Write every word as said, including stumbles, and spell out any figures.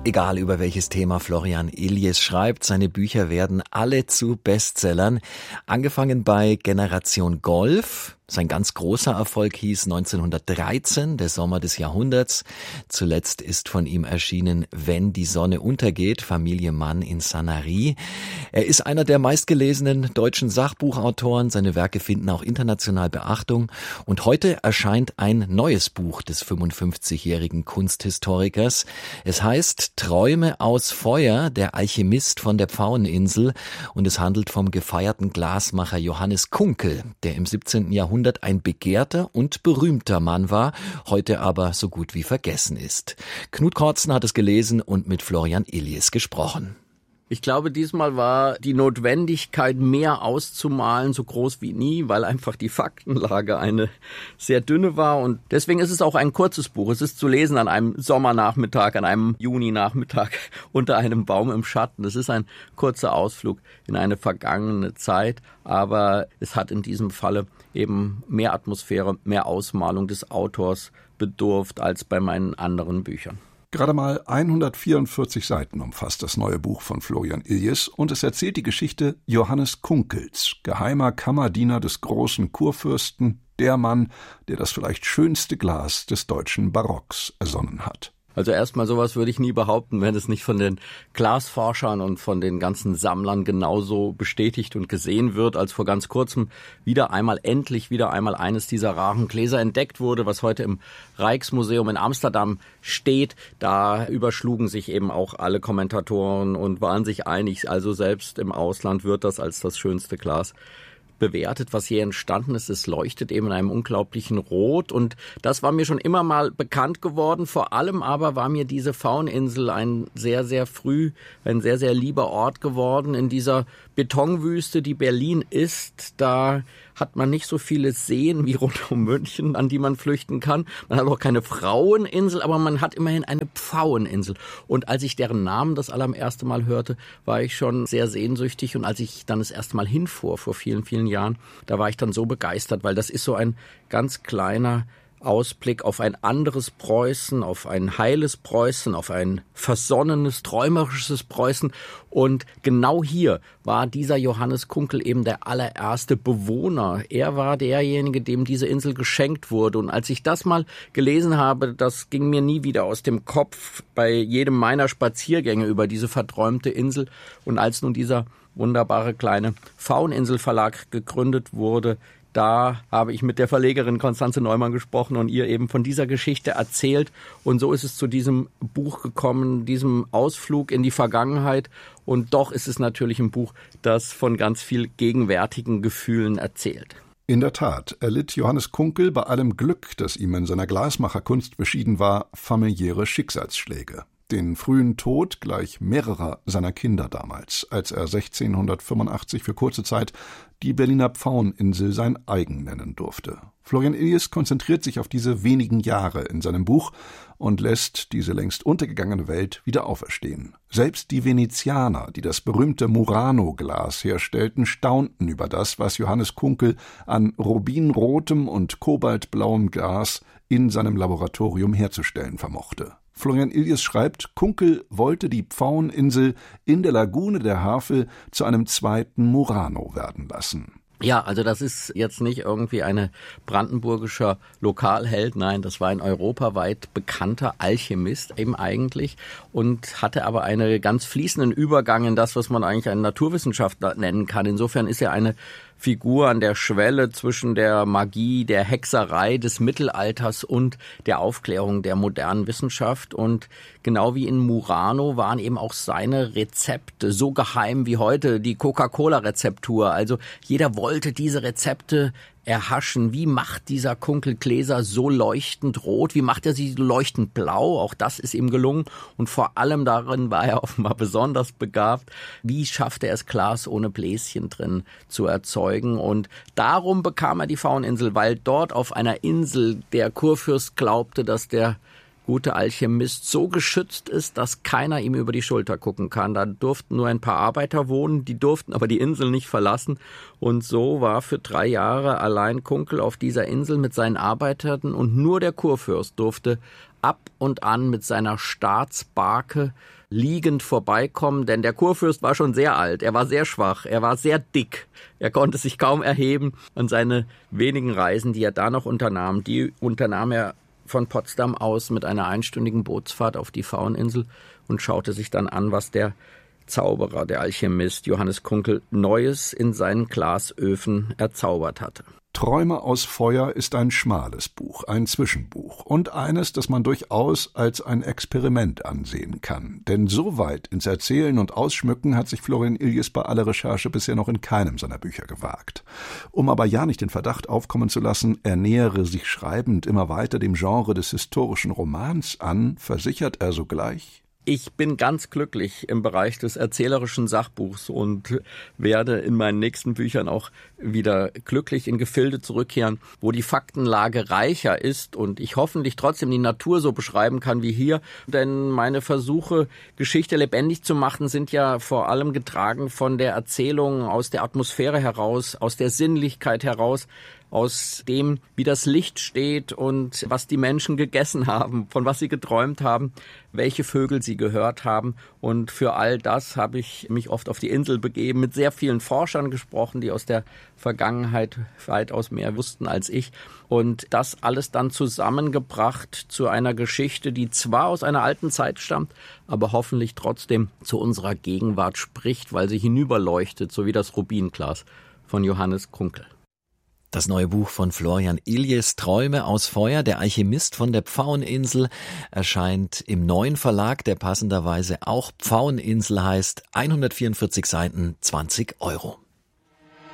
Egal über welches Thema Florian Illies schreibt, seine Bücher werden alle zu Bestsellern. Angefangen bei Generation Golf. Sein ganz großer Erfolg hieß neunzehnhundertdreizehn, der Sommer des Jahrhunderts. Zuletzt ist von ihm erschienen Wenn die Sonne untergeht, Familie Mann in Sanary. Er ist einer der meistgelesenen deutschen Sachbuchautoren. Seine Werke finden auch international Beachtung. Und heute erscheint ein neues Buch des fünfundfünfzigjährigen Kunsthistorikers. Es heißt Träume aus Feuer, der Alchemist von der Pfaueninsel. Und es handelt vom gefeierten Glasmacher Johannes Kunkel, der im siebzehnten Jahrhundert ein begehrter und berühmter Mann war, heute aber so gut wie vergessen ist. Knut Kortzen hat es gelesen und mit Florian Illies gesprochen. Ich glaube, diesmal war die Notwendigkeit, mehr auszumalen, so groß wie nie, weil einfach die Faktenlage eine sehr dünne war. Und deswegen ist es auch ein kurzes Buch. Es ist zu lesen an einem Sommernachmittag, an einem Juninachmittag unter einem Baum im Schatten. Es ist ein kurzer Ausflug in eine vergangene Zeit, aber es hat in diesem Falle eben mehr Atmosphäre, mehr Ausmalung des Autors bedurft als bei meinen anderen Büchern. Gerade mal hundertvierundvierzig Seiten umfasst das neue Buch von Florian Illies und es erzählt die Geschichte Johannes Kunkels, geheimer Kammerdiener des großen Kurfürsten, der Mann, der das vielleicht schönste Glas des deutschen Barocks ersonnen hat. Also erstmal, sowas würde ich nie behaupten, wenn es nicht von den Glasforschern und von den ganzen Sammlern genauso bestätigt und gesehen wird, als vor ganz kurzem wieder einmal, endlich wieder einmal eines dieser raren Gläser entdeckt wurde, was heute im Rijksmuseum in Amsterdam steht. Da überschlugen sich eben auch alle Kommentatoren und waren sich einig, also selbst im Ausland wird das als das schönste Glas bewertet, was hier entstanden ist. Es leuchtet eben in einem unglaublichen Rot und das war mir schon immer mal bekannt geworden. Vor allem aber war mir diese Pfaueninsel ein sehr, sehr früh, ein sehr, sehr lieber Ort geworden. In dieser Betonwüste, die Berlin ist, da hat man nicht so viele Seen wie rund um München, an die man flüchten kann. Man hat auch keine Fraueninsel, aber man hat immerhin eine Pfaueninsel. Und als ich deren Namen das allererste Mal hörte, war ich schon sehr sehnsüchtig. Und als ich dann das erste Mal hinfuhr, vor vielen, vielen Jahren, da war ich dann so begeistert, weil das ist so ein ganz kleiner Ausblick auf ein anderes Preußen, auf ein heiles Preußen, auf ein versonnenes, träumerisches Preußen. Und genau hier war dieser Johannes Kunkel eben der allererste Bewohner. Er war derjenige, dem diese Insel geschenkt wurde. Und als ich das mal gelesen habe, das ging mir nie wieder aus dem Kopf bei jedem meiner Spaziergänge über diese verträumte Insel. Und als nun dieser wunderbare kleine Pfaueninsel-Verlag gegründet wurde, da habe ich mit der Verlegerin Constanze Neumann gesprochen und ihr eben von dieser Geschichte erzählt. Und so ist es zu diesem Buch gekommen, diesem Ausflug in die Vergangenheit. Und doch ist es natürlich ein Buch, das von ganz viel gegenwärtigen Gefühlen erzählt. In der Tat erlitt Johannes Kunkel bei allem Glück, das ihm in seiner Glasmacherkunst beschieden war, familiäre Schicksalsschläge. Den frühen Tod gleich mehrerer seiner Kinder damals, als er sechzehnhundertfünfundachtzig für kurze Zeit die Berliner Pfaueninsel sein eigen nennen durfte. Florian Illies konzentriert sich auf diese wenigen Jahre in seinem Buch und lässt diese längst untergegangene Welt wieder auferstehen. Selbst die Venezianer, die das berühmte Murano-Glas herstellten, staunten über das, was Johannes Kunkel an rubinrotem und kobaltblauem Glas in seinem Laboratorium herzustellen vermochte. Florian Illies schreibt, Kunkel wollte die Pfaueninsel in der Lagune der Havel zu einem zweiten Murano werden lassen. Ja, also das ist jetzt nicht irgendwie ein brandenburgischer Lokalheld, nein, das war ein europaweit bekannter Alchemist eben eigentlich und hatte aber einen ganz fließenden Übergang in das, was man eigentlich einen Naturwissenschaftler nennen kann. Insofern ist er eine Figur an der Schwelle zwischen der Magie, der Hexerei des Mittelalters und der Aufklärung der modernen Wissenschaft. Und genau wie in Murano waren eben auch seine Rezepte so geheim wie heute die Coca-Cola-Rezeptur. Also jeder wollte diese Rezepte erhaschen. Wie macht dieser Kunkel Gläser so leuchtend rot? Wie macht er sie so leuchtend blau? Auch das ist ihm gelungen. Und vor allem darin war er offenbar besonders begabt. Wie schafft er es, Glas ohne Bläschen drin zu erzeugen? Und darum bekam er die Pfaueninsel, weil dort auf einer Insel der Kurfürst glaubte, dass der gute Alchemist so geschützt ist, dass keiner ihm über die Schulter gucken kann. Da durften nur ein paar Arbeiter wohnen, die durften aber die Insel nicht verlassen. Und so war für drei Jahre allein Kunkel auf dieser Insel mit seinen Arbeitern und nur der Kurfürst durfte ab und an mit seiner Staatsbarke liegend vorbeikommen, denn der Kurfürst war schon sehr alt, er war sehr schwach, er war sehr dick, er konnte sich kaum erheben und seine wenigen Reisen, die er da noch unternahm, die unternahm er von Potsdam aus mit einer einstündigen Bootsfahrt auf die Pfaueninsel und schaute sich dann an, was der Zauberer, der Alchemist Johannes Kunkel Neues in seinen Glasöfen erzaubert hatte. Träume aus Feuer ist ein schmales Buch, ein Zwischenbuch und eines, das man durchaus als ein Experiment ansehen kann. Denn so weit ins Erzählen und Ausschmücken hat sich Florian Illies bei aller Recherche bisher noch in keinem seiner Bücher gewagt. Um aber ja nicht den Verdacht aufkommen zu lassen, er nähere sich schreibend immer weiter dem Genre des historischen Romans an, versichert er sogleich: Ich bin ganz glücklich im Bereich des erzählerischen Sachbuchs und werde in meinen nächsten Büchern auch wieder glücklich in Gefilde zurückkehren, wo die Faktenlage reicher ist und ich hoffentlich trotzdem die Natur so beschreiben kann wie hier. Denn meine Versuche, Geschichte lebendig zu machen, sind ja vor allem getragen von der Erzählung aus der Atmosphäre heraus, aus der Sinnlichkeit heraus, aus dem, wie das Licht steht und was die Menschen gegessen haben, von was sie geträumt haben, welche Vögel sie gehört haben. Und für all das habe ich mich oft auf die Insel begeben, mit sehr vielen Forschern gesprochen, die aus der Vergangenheit weitaus mehr wussten als ich. Und das alles dann zusammengebracht zu einer Geschichte, die zwar aus einer alten Zeit stammt, aber hoffentlich trotzdem zu unserer Gegenwart spricht, weil sie hinüberleuchtet, so wie das Rubinglas von Johannes Kunkel. Das neue Buch von Florian Illies, Träume aus Feuer, der Alchemist von der Pfaueninsel, erscheint im neuen Verlag, der passenderweise auch Pfaueninsel heißt, hundertvierundvierzig Seiten, zwanzig Euro.